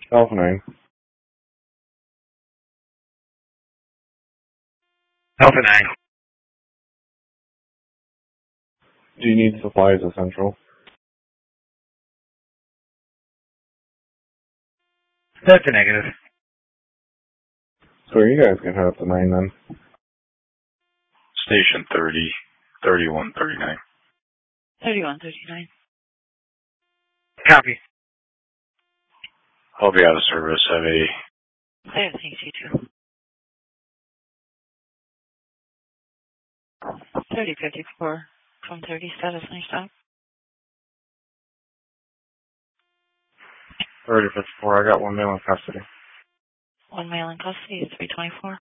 Alpha 9. Alpha 9. Do you need supplies at Central? That's a negative. So you guys can head up to 9 then. Station 30, 3139. 3139. Copy. I'll be out of service. Have a... There, thanks, you too. 3054 from 30 status, nice stop. 3054, I got 1 male in custody. 1 male in custody, 324.